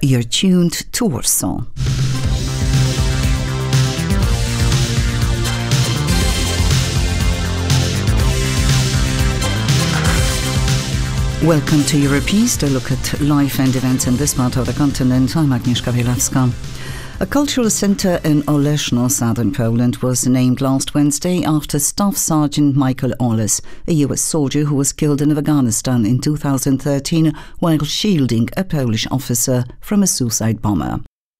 You're tuned to Warsaw. Welcome to Europeast, a look at life and events in this part of the continent. I'm Agnieszka Bielawska. A cultural centre in Oleszno, southern Poland, was named last Wednesday after Staff Sergeant Michael Oles, a US soldier who was killed in Afghanistan in 2013 while shielding a Polish officer from a suicide bomber.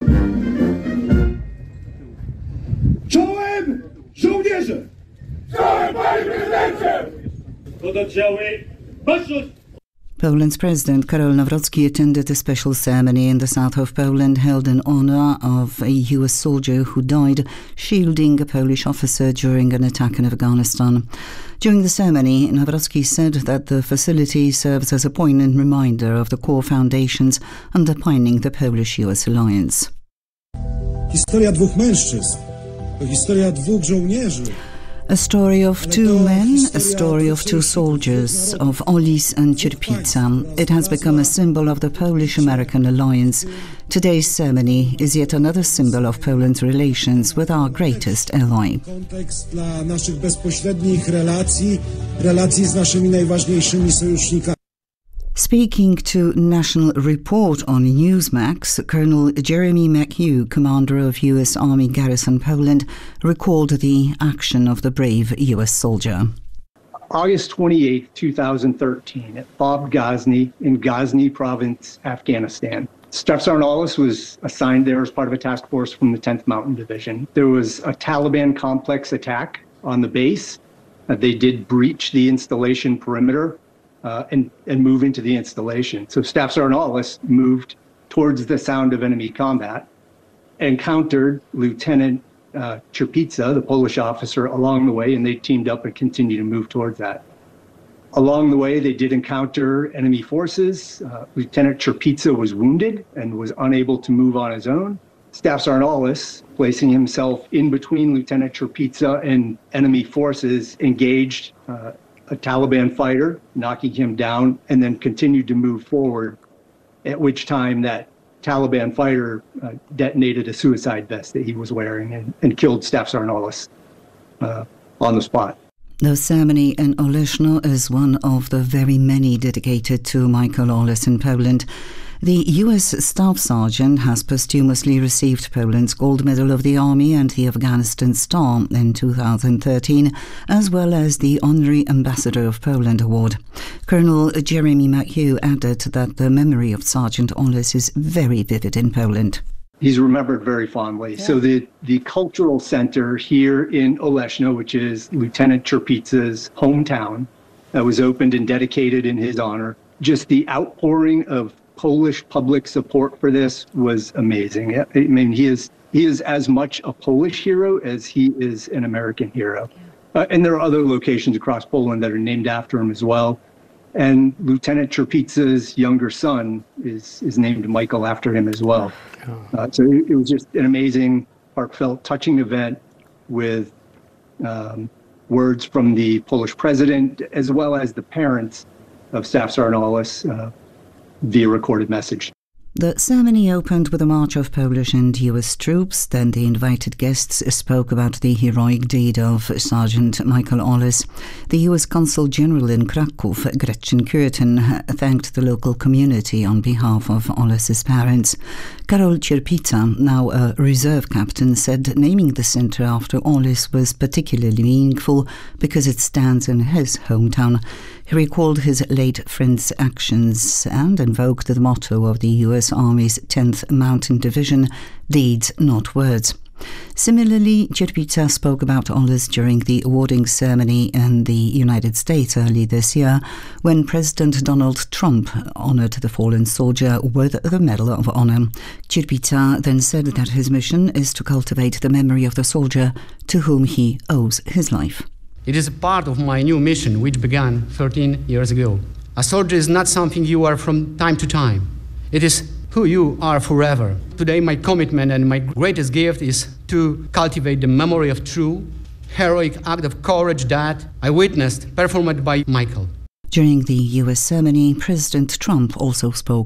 Czołem żołnierze! Czołem, panie prezydencie! Pododdziały, baczność! Poland's President Karol Nawrocki attended a special ceremony in the south of Poland held in honour of a US soldier who died shielding a Polish officer during an attack in Afghanistan. During the ceremony, Nawrocki said that the facility serves as a poignant reminder of the core foundations underpinning the Polish-US alliance. Historia dwóch mężczyzn to historia dwóch żołnierzy. A story of two men, a story of two soldiers, of Olis and Cierpica. It has become a symbol of the Polish-American alliance. Today's ceremony is yet another symbol of Poland's relations with our greatest ally. Kontekst dla naszych bezpośrednich relacji z naszymi najważniejszymi sojusznikami. Speaking to National Report on Newsmax, Colonel Jeremy McHugh, commander of US Army Garrison Poland, recalled the action of the brave US soldier. August 28, 2013, at Fob Ghazni in Ghazni province, Afghanistan. Staff Sergeant Oles was assigned there as part of a task force from the 10th Mountain Division. There was a Taliban complex attack on the base. They did breach the installation perimeter and move into the installation. So Staff Sergeant Oles moved towards the sound of enemy combat, encountered Lieutenant Cierpica, the Polish officer, along the way, and they teamed up and continued to move towards that. Along the way, they did encounter enemy forces. Lieutenant Cierpica was wounded and was unable to move on his own. Staff Sergeant Oles, placing himself in between Lieutenant Cierpica and enemy forces, engaged a Taliban fighter, knocking him down, and then continued to move forward, at which time that Taliban fighter detonated a suicide vest that he was wearing and killed Staff Sergeant Oles on the spot. The ceremony in Oleszno is one of the very many dedicated to Michael Oles in Poland. The US Staff Sergeant has posthumously received Poland's Gold Medal of the Army and the Afghanistan Star in 2013, as well as the Honorary Ambassador of Poland Award. Colonel Jeremy McHugh added that the memory of Sergeant Oles is very vivid in Poland. He's remembered very fondly. Yeah. So the cultural center here in Oleszno, which is Lieutenant Cierpica's hometown, was opened and dedicated in his honor. Just the outpouring of Polish public support for this was amazing. I mean, he is as much a Polish hero as he is an American hero. And there are other locations across Poland that are named after him as well. And Lieutenant Cierpica's younger son is named Michael after him as well. So it was just an amazing, heartfelt, touching event with words from the Polish president, as well as the parents of Staff Sergeant Oles via recorded message. The ceremony opened with a march of Polish and US troops. Then the invited guests spoke about the heroic deed of Sergeant Michael Oles. The US Consul General in Kraków, Gretchen Curtin, thanked the local community on behalf of Oles's parents. Karol Cierpica, now a reserve captain, said naming the centre after Oles was particularly meaningful because it stands in his hometown. He recalled his late friend's actions and invoked the motto of the US Army's 10th Mountain Division, deeds, not words. Similarly, Cierpica spoke about Oles during the awarding ceremony in the United States early this year, when President Donald Trump honoured the fallen soldier with the Medal of Honor. Cierpica then said that his mission is to cultivate the memory of the soldier to whom he owes his life. It is a part of my new mission, which began 13 years ago. A soldier is not something you are from time to time. It is who you are forever. Today, my commitment and my greatest gift is to cultivate the memory of true, heroic act of courage that I witnessed performed by Michael. During the US ceremony, President Trump also spoke